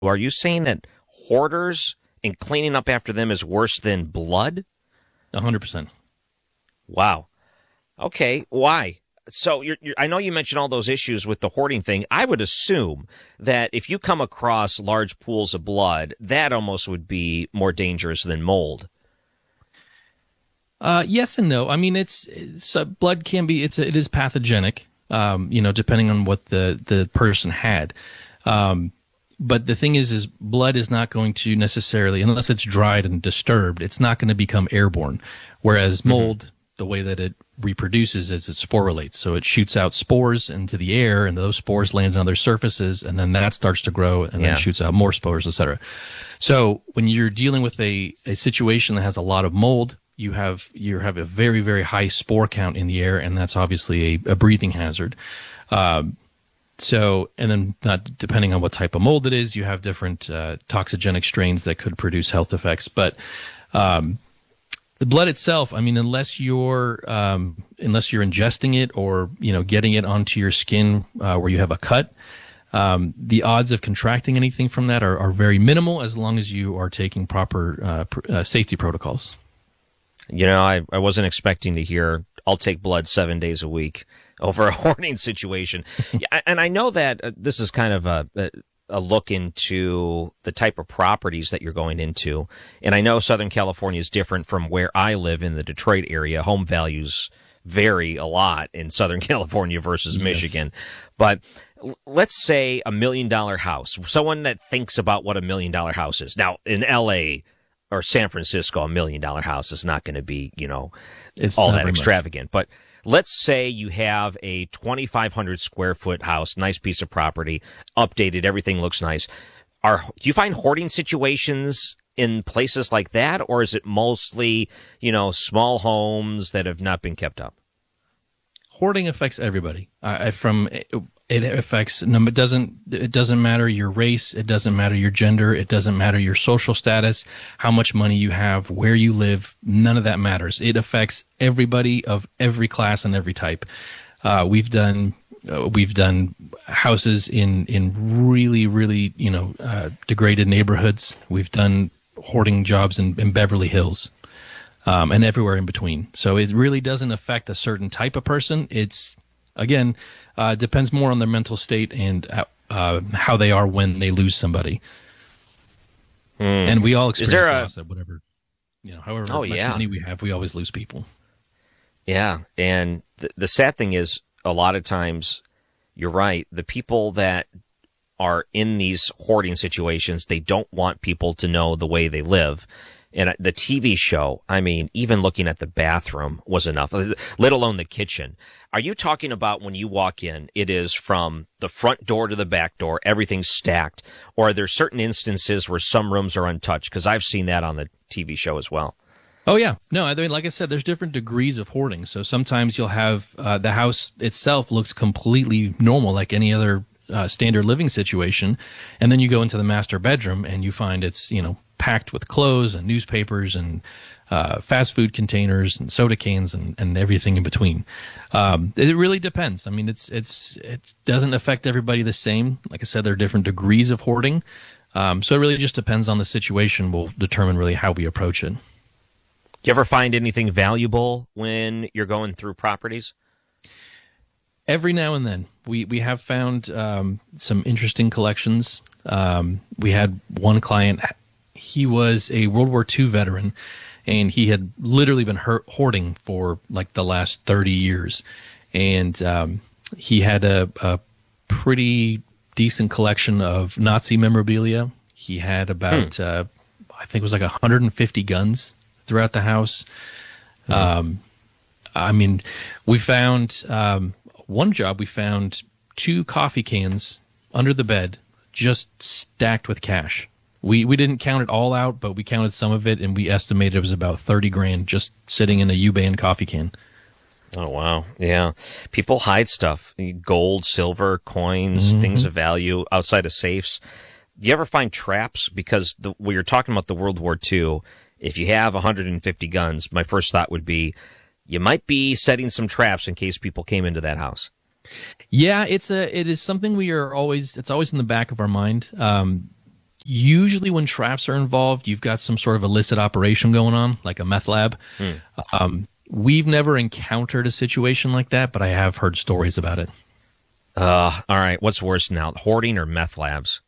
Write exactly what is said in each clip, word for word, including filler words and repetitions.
Are you saying that hoarders and cleaning up after them is worse than blood? one hundred percent. Wow. Okay, why? So you're, you're, I know you mentioned all those issues with the hoarding thing. I would assume that if you come across large pools of blood, that almost would be more dangerous than mold. Uh, yes and no. I mean, it's, it's uh, blood can be it's it is pathogenic. Um, you know, depending on what the the person had. Um, but the thing is, is blood is not going to necessarily, unless it's dried and disturbed, it's not going to become airborne. Whereas mold, mm-hmm. the way that it reproduces is it sporulates. So it shoots out spores into the air, and those spores land on other surfaces, and then that starts to grow, and yeah. then shoots out more spores, et cetera. So when you're dealing with a, a situation that has a lot of mold, you have you have a very, very high spore count in the air, and that's obviously a, a breathing hazard. Um, so, and then not depending on what type of mold it is, you have different uh, toxigenic strains that could produce health effects. But um, the blood itself, I mean, unless you're um, unless you're ingesting it or you know getting it onto your skin uh, where you have a cut, um, the odds of contracting anything from that are, are very minimal as long as you are taking proper uh, pr- uh, safety protocols. You know, I, I wasn't expecting to hear, I'll take blood seven days a week over a hoarding situation. Yeah, and I know that uh, this is kind of a, a, a look into the type of properties that you're going into. And I know Southern California is different from where I live in the Detroit area. Home values vary a lot in Southern California versus yes. Michigan. But l- let's say a million dollar house, someone that thinks about what a million dollar house is. Now, in L A, or San Francisco, a million dollar house is not going to be, you know, it's all that extravagant. Much. But let's say you have a twenty-five hundred square foot house, nice piece of property, updated, everything looks nice. Are do you find hoarding situations in places like that, or is it mostly, you know, small homes that have not been kept up? Hoarding affects everybody. Uh, from it affects it doesn't it doesn't matter your race, it doesn't matter your gender, it doesn't matter your social status, how much money you have, where you live. None of that matters. It affects everybody of every class and every type. Uh, we've done uh, we've done houses in in really really you know uh, degraded neighborhoods. We've done hoarding jobs in, in Beverly Hills. Um, and everywhere in between. So it really doesn't affect a certain type of person. It's, again, uh, depends more on their mental state and uh, how they are when they lose somebody. Hmm. And we all experience a... loss at whatever, you know, however oh, much yeah. money we have, we always lose people. Yeah, and the, the sad thing is, a lot of times, you're right, the people that are in these hoarding situations, they don't want people to know the way they live. And the T V show, I mean, even looking at the bathroom was enough, let alone the kitchen. Are you talking about when you walk in, it is from the front door to the back door, everything's stacked? Or are there certain instances where some rooms are untouched? Because I've seen that on the T V show as well. Oh, yeah. No, I mean, like I said, there's different degrees of hoarding. So sometimes you'll have uh, the house itself looks completely normal, like any other uh, standard living situation. And then you go into the master bedroom and you find it's, you know, packed with clothes and newspapers and uh, fast food containers and soda cans and, and everything in between. Um, it really depends. I mean, it's it's it doesn't affect everybody the same. Like I said, there are different degrees of hoarding. Um, so it really just depends on the situation. Will determine really how we approach it. Do you ever find anything valuable when you're going through properties? Every now and then, we we have found um, some interesting collections. Um, we had one client. He was a World War Two veteran, and he had literally been hoarding for like the last thirty years. And um, he had a, a pretty decent collection of Nazi memorabilia. He had about, hmm. uh, I think it was like one hundred fifty guns throughout the house. Hmm. Um, I mean, we found um, one job, we found two coffee cans under the bed, just stacked with cash. We we didn't count it all out, but we counted some of it, and we estimated it was about thirty grand just sitting in a U-Bahn coffee can. Oh, wow. Yeah. People hide stuff, gold, silver, coins, mm-hmm. things of value outside of safes. Do you ever find traps? Because the, when you're talking about the World War Two, if you have one hundred fifty guns, my first thought would be you might be setting some traps in case people came into that house. Yeah, it's a it is something we are always, it's always in the back of our mind. Um Usually when traps are involved, you've got some sort of illicit operation going on, like a meth lab. Hmm. Um, we've never encountered a situation like that, but I have heard stories about it. Uh, all right. What's worse now, hoarding or meth labs?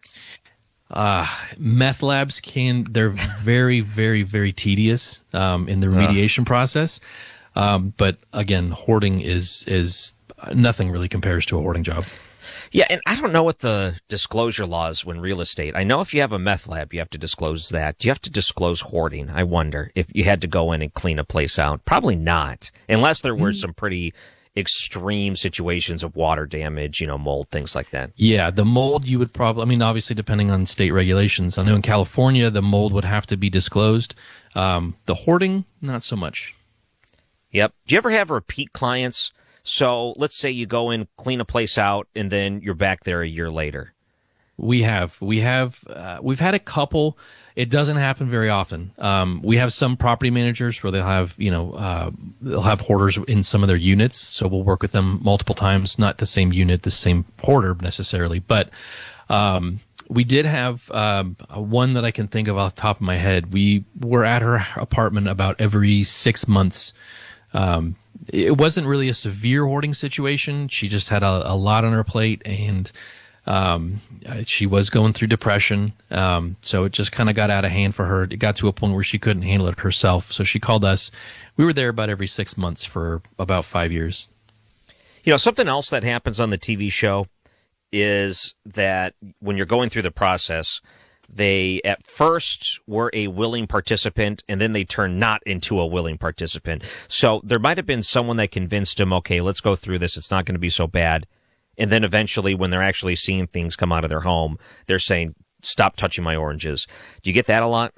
Uh, meth labs can, they're very, very, very tedious, um, in the remediation uh. process. Um, but again, hoarding is, is nothing really compares to a hoarding job. Yeah. And I don't know what the disclosure laws when real estate. I know if you have a meth lab, you have to disclose that. Do you have to disclose hoarding? I wonder if you had to go in and clean a place out. Probably not, unless there were mm. some pretty extreme situations of water damage, you know, mold, things like that. Yeah, the mold you would probably, I mean, obviously depending on state regulations. I know in California, the mold would have to be disclosed. Um, the hoarding, not so much. Yep. Do you ever have repeat clients? So let's say you go in, clean a place out, and then you're back there a year later. We have. We have. Uh, we've had a couple. It doesn't happen very often. Um, we have some property managers where they'll have, you know, uh, they'll have hoarders in some of their units. So we'll work with them multiple times, not the same unit, the same hoarder necessarily. But um, we did have um, one that I can think of off the top of my head. We were at her apartment about every six months. Um, it wasn't really a severe hoarding situation. She just had a, a lot on her plate, and Um, she was going through depression. Um, so it just kind of got out of hand for her. It got to a point where she couldn't handle it herself. So she called us. We were there about every six months for about five years. You know, something else that happens on the T V show is that when you're going through the process, they at first were a willing participant and then they turn not into a willing participant. So there might have been someone that convinced them, okay, let's go through this. It's not going to be so bad. And then eventually, when they're actually seeing things come out of their home, they're saying, stop touching my oranges. Do you get that a lot?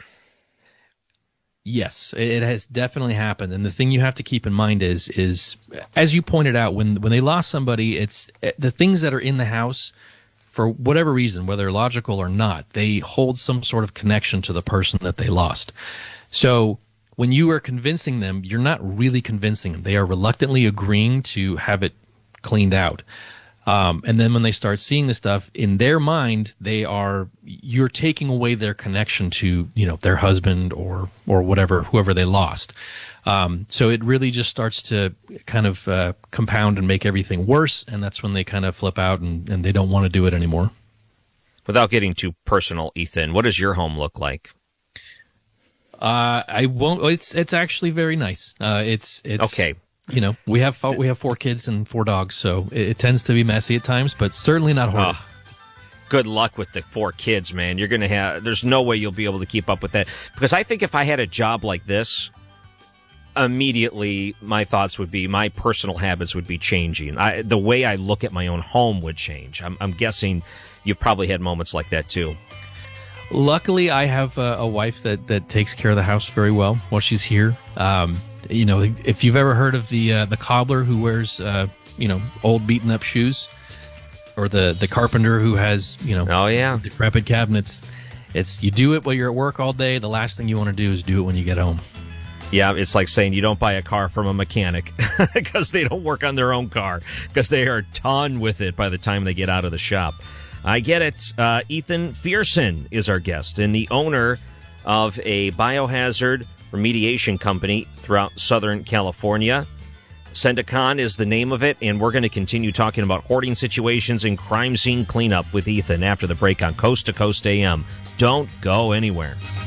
Yes, it has definitely happened. And the thing you have to keep in mind is, is as you pointed out, when, when they lost somebody, it's the things that are in the house, for whatever reason, whether logical or not, they hold some sort of connection to the person that they lost. So when you are convincing them, you're not really convincing them. They are reluctantly agreeing to have it cleaned out. Um, and then when they start seeing this stuff in their mind, they are, you're taking away their connection to, you know, their husband or, or whatever, whoever they lost. Um, so it really just starts to kind of, uh, compound and make everything worse. And that's when they kind of flip out and, and they don't want to do it anymore. Without getting too personal, Ethan, what does your home look like? Uh, I won't, it's, it's actually very nice. Uh, it's, it's, okay. You know, we have four, we have four kids and four dogs, so it, it tends to be messy at times, but certainly not horrible. Oh, good luck with the four kids, man. You're going to have, there's no way you'll be able to keep up with that. Because I think if I had a job like this, immediately my thoughts would be, my personal habits would be changing. I, the way I look at my own home would change. I'm, I'm guessing you've probably had moments like that too. Luckily, I have a, a wife that, that takes care of the house very well while she's here. Um, you know, if you've ever heard of the uh, the cobbler who wears, uh, you know, old beaten up shoes, or the, the carpenter who has, you know, oh yeah, decrepit cabinets, it's you do it while you're at work all day. The last thing you want to do is do it when you get home. Yeah, it's like saying you don't buy a car from a mechanic because they don't work on their own car, because they are done with it by the time they get out of the shop. I get it. Uh, Ethan Fearson is our guest, and the owner of a biohazard remediation company throughout Southern California. Sendicon is the name of it, and we're going to continue talking about hoarding situations and crime scene cleanup with Ethan after the break on Coast to Coast A M. Don't go anywhere.